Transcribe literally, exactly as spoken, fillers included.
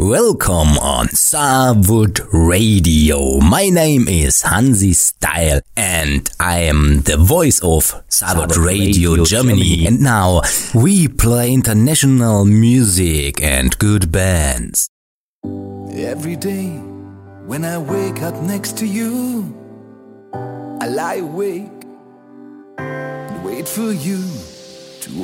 Welcome on Starwood Radio. My name is Hansi Style and I am the voice of Starwood Radio, Radio Germany. Germany. And now we play international music and good bands. Every day when I wake up next to you, I lie awake and wait for you.